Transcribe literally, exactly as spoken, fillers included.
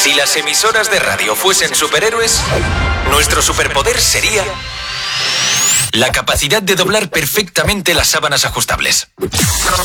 Si las emisoras de radio fuesen superhéroes, nuestro superpoder sería la capacidad de doblar perfectamente las sábanas ajustables.